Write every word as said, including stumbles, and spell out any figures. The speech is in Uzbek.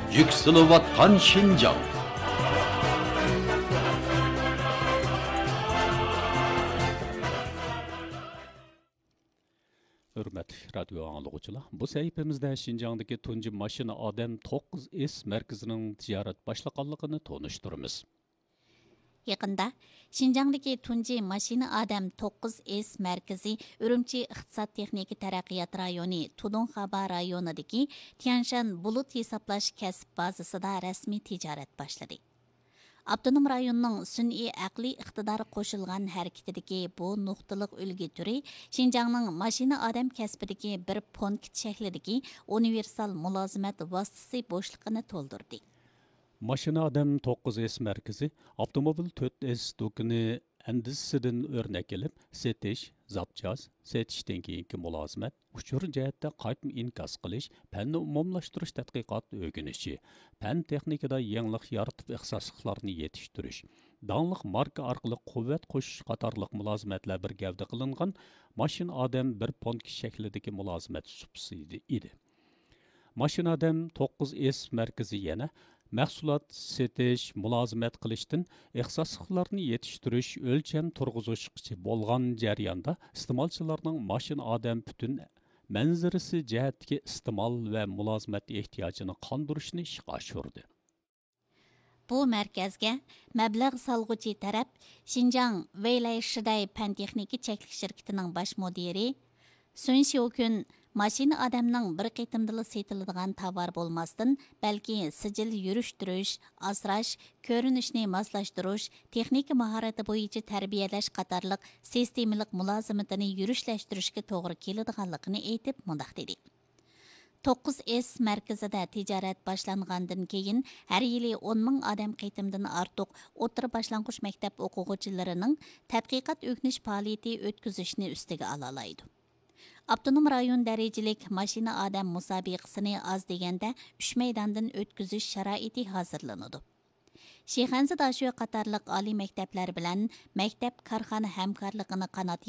Yükselivatkan Şinjan. Hürmetli radyo anlıqçılar, bu səhifəmizdə Şinjandakı tunji maşina adam to'qqiz S mərkəzinin ticaret başlaqanlığını tonuşturumuz. Yaqında Şinjandagi tunji mashina odam to'qqiz S markazi Urumchi iqtisod texnika taraqqiyot rayoni Tudunxaba rayonidagi Tianshan bulut hisoblash kasb bazasida rasmiy tijorat boshladi. Abdunum rayonunun sun'iy aqliy iqtidori qo'shilgan harakatidagi bu nuqtaliq ulgi turi Şinjangning mashina odam kasbidagi bir punkt shaklidagi universal mulozimat vositasi bo'shliqini to'ldirdi. Maşina adam to'qqiz S mərkəzi avtomobil to'rt S dokini əndisidən örnek elib, setiş, zapçaz, setişdən keyinki mülazimat, uçur cəhətdə qaytma inkas qilish, fənni umumlaşdırış tədqiqat öyrənişi, fən texnikada yenilik yaratıb ixtisaslıqlarını yetişdiriş, danlıq marka arqılı quvvet qoşuş qatarlıq mülazimatlar bir gavda qilingan maşina adam bir ponk şəklidəki mülazimat subsidi idi. Maşina adam to'qqiz S mərkəzi yana mahsulot setish, mulozimat qilishdan ixtisosliklarni yetishtirish, o'lcham turg'izishchi bo'lgan jarayonda iste'molchilarning mashina odam butun manzarasi jihatdagi iste'mol va mulozimat ehtiyojini qondirishni ishga oshirdi. Bu markazga mablag' solg'uchi taraf Xinjiang Weilai Shiday pan texnika cheklik shirkatining bosh mudiri Sun Xiaokun mashina odamning bir qitimdila setiladigan tovar bo'lmasdan, balki sijil yurishtirish, asrash, ko'rinishni moslashtirish, texnika mahorati bo'yicha tarbiyalash qatorliq sistemalik mulozimatini yurishlashtirishga to'g'ri keladiganligini aytib mundaq dedi. to'qqiz S markazida tijorat boshlangandan keyin har yili o'n ming odam qitimdan ortiq o'rta boshlang'ich maktab o'quvchilarining tadqiqot o'rganish faoliyati o'tkazishni ustiga olalaydi. Abdunum rayon darajalik mashina odam musobaqasini az deganda uch maydondan o'tkazish sharoiti hozirlanadi. Shixanzi dashu qatorliq oliy maktablar bilan maktab korxona hamkorligini qanot